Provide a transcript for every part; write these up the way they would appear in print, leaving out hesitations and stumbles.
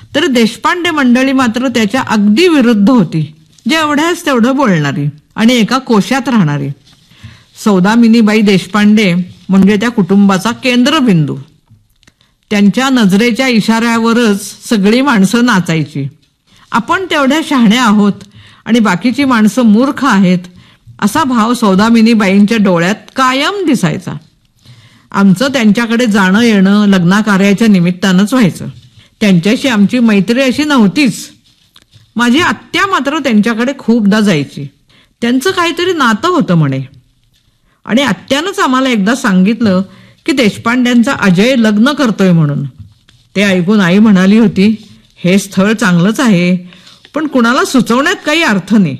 तर देशपांडे मंडळी मात्र त्याच्या अगदी विरुद्ध होती, जेवढ्याच तेवढं बोलणारी आणि एका कोशात राहणारी. सौदामिनीबाई देशपांडे म्हणजे त्या कुटुंबाचा केंद्रबिंदू. त्यांच्या नजरेच्या इशाऱ्यावरच सगळी माणसं नाचायची. आपण तेवढ्या शहाण्या आहोत आणि बाकीची माणसं मूर्ख आहेत असा भाव सौदामिनीबाईंच्या डोळ्यात कायम दिसायचा. आमचं त्यांच्याकडे जाणं येणं लग्नाकार्याच्या निमित्तानंच व्हायचं. त्यांच्याशी आमची मैत्री अशी नव्हतीच. माझी आत्या मात्र त्यांच्याकडे खूपदा जायची. त्यांचं काहीतरी नातं होतं म्हणे. आणि आत्यानंच आम्हाला एकदा सांगितलं की देशपांड्यांचा अजय लग्न करतोय म्हणून. ते ऐकून आई म्हणाली होती, हे स्थळ चांगलंच आहे, पण कुणाला सुचवण्यात काही अर्थ नाही.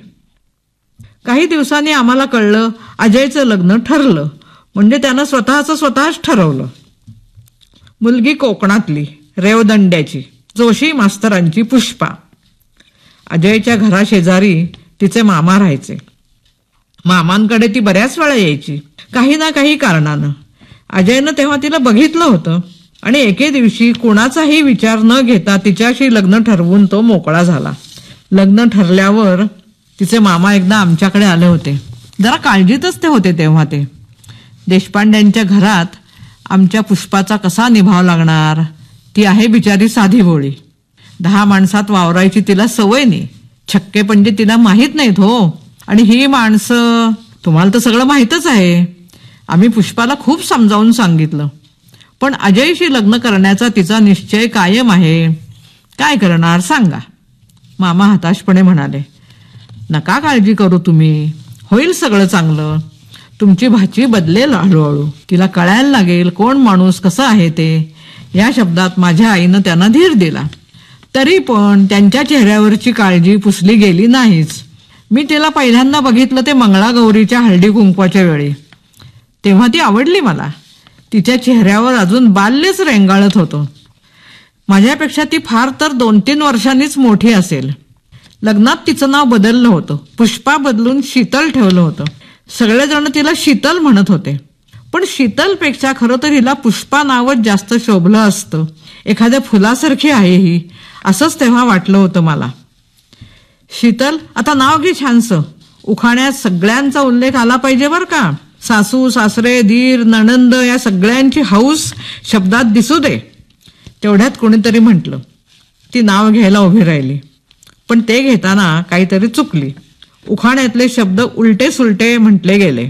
काही दिवसांनी आम्हाला कळलं अजयचं लग्न ठरलं, म्हणजे त्यानं स्वतःच ठरवलं. मुलगी कोकणातली, रेवदंड्याची, जोशी मास्तरांची पुष्पा. अजयच्या घराशेजारी तिचे मामा राहायचे. मामांकडे ती बऱ्याच वेळा यायची, काही ना काही कारणानं. अजयनं तेव्हा तिला बघितलं होतं आणि एके दिवशी कुणाचाही विचार न घेता तिच्याशी लग्न ठरवून तो मोकळा झाला. लग्न ठरल्यावर तिचे मामा एकदा आमच्याकडे आले होते. जरा काळजीतच ते होते तेव्हा. ते देशपांड्यांच्या घरात आमच्या पुष्पाचा कसा निभाव लागणार, ती आहे बिचारी साधी भोळी. 10 माणसात वावरायची तिला सवय नाही. छक्के पंजे तिला माहीत नाहीत हो. आणि ही माणसं, तुम्हाला तर सगळं माहीतच आहे. आम्ही पुष्पाला खूप समजावून सांगितलं, पण अजयशी लग्न करण्याचा तिचा निश्चय कायम आहे. काय करणार सांगा. मामा हताशपणे म्हणाले, नका काळजी करू तुम्ही, होईल सगळं चांगलं. तुमची भाची बदलेल हळूहळू. तिला कळायला लागेल कोण माणूस कसं आहे ते. या शब्दात माझ्या आईनं त्यांना धीर दिला. तरी पण त्यांच्या चेहऱ्यावरची काळजी पुसली गेली नाहीच. मी तिला पहिल्यांदा बघितलं ते मंगळागौरीच्या हळदी कुंकवाच्या वेळी. तेव्हा ती आवडली मला. तिच्या चेहऱ्यावर अजून बाल्यच रेंगाळत होतं. माझ्यापेक्षा ती फार तर 2-3 वर्षांनीच मोठी असेल. लग्नात तिचं नाव बदललं होतं. पुष्पा बदलून शीतल ठेवलं होतं. सगळेजण तिला शीतल म्हणत होते, पण शीतलपेक्षा खरं तर हिला पुष्पा नावच जास्त शोभलं असतं. एखाद्या फुलासारखी आहे ही, असंच तेव्हा वाटलं होतं मला. शीतल, आता नाव घे छानसं. उखाण्यात सगळ्यांचा उल्लेख आला पाहिजे बरं का. सासू सासरे दीर नणंद या सगळ्यांची हौस शब्दात दिसू दे. तेवढ्यात कोणीतरी म्हटलं. ती नाव घ्यायला उभी राहिली, पण ते घेताना काहीतरी चुकली. उखाण्यातले शब्द उलटे सुलटे म्हटले गेले.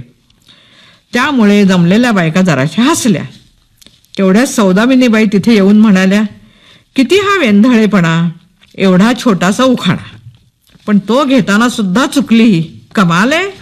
त्यामुळे जमलेल्या बायका जराशा हसल्या. तेवढ्यात सौदामिनीबाई तिथे येऊन म्हणाल्या, किती हा वेंधळेपणा, एवढा छोटासा उखाणा, पण तो घेताना सुद्धा चुकली. कमाल आहे.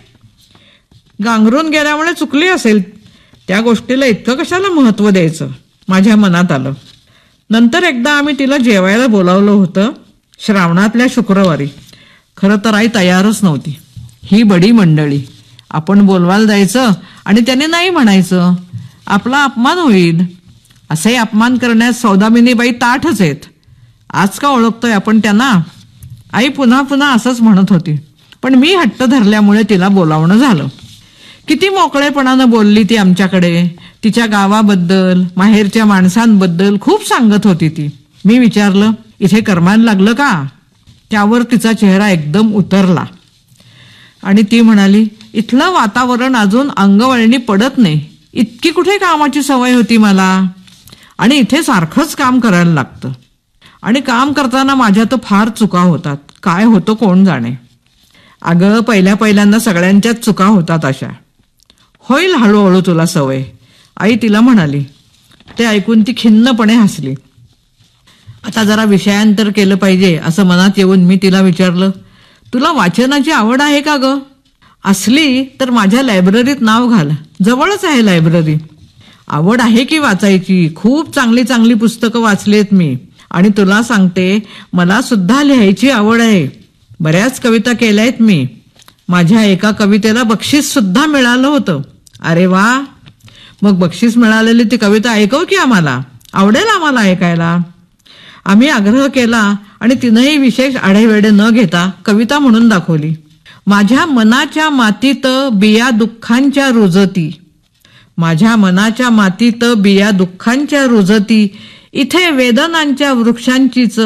गांगरून गेल्यामुळे चुकली असेल, त्या गोष्टीला इतकं कशाला महत्व द्यायचं, माझ्या मनात आलं. नंतर एकदा आम्ही तिला जेवायला बोलावलं होतं, श्रावणातल्या शुक्रवारी. खरं तर आई तयारच नव्हती. ही बडी मंडळी, आपण बोलवायला जायचं आणि त्याने नाही म्हणायचं, आपला अपमान होईल. असे अपमान करण्यात सौदामिनीबाई ताठच आहेत. आज का ओळखतोय आपण त्यांना. आई पुन्हा पुन्हा असंच म्हणत होती, पण मी हट्ट धरल्यामुळे तिला बोलावणं झालं. किती मोकळेपणानं बोलली ती आमच्याकडे. तिच्या गावाबद्दल, माहेरच्या माणसांबद्दल खूप सांगत होती ती. मी विचारलं, इथे करमायला लागलं का. त्यावर तिचा चेहरा एकदम उतरला आणि ती म्हणाली, इथलं वातावरण अजून अंगवळणी पडत नाही. इतकी कुठे कामाची सवय होती मला, आणि इथे सारखंच काम करायला लागतं. आणि काम करताना माझ्या तर फार चुका होतात. काय होतं कोण जाणे. अगं पहिल्यांदा सगळ्यांच्याच चुका होतात अशा. होईल हळूहळू तुला सवय, आई तिला म्हणाली. ते ऐकून ती खिन्नपणे हसली. आता जरा विषयांतर केलं पाहिजे असं मनात येऊन मी तिला विचारलं, तुला वाचनाची आवड आहे का ग. असली तर माझ्या लायब्ररीत नाव घाल, जवळच आहे लायब्ररी. आवड आहे की वाचायची. खूप चांगली चांगली पुस्तकं वाचलीत मी. आणि तुला सांगते, मला सुद्धा लिहायची आवड आहे. बऱ्याच कविता केल्यात मी. माझ्या एका कवितेला बक्षीस सुद्धा मिळालं होतं. अरे वा. मग बक्षीस मिळालेली ती कविता ऐकव की आम्हाला. आवडेल आम्हाला ऐकायला. आम्ही आग्रह केला आणि तिनंही विशेष आढेवेढे न घेता कविता म्हणून दाखवली. माझ्या मनाच्या मातीत बिया दुःखांच्या रुजती. माझ्या मनाच्या मातीत बिया दुःखांच्या रुजती. इथे वेदनांच्या वृक्षांचीच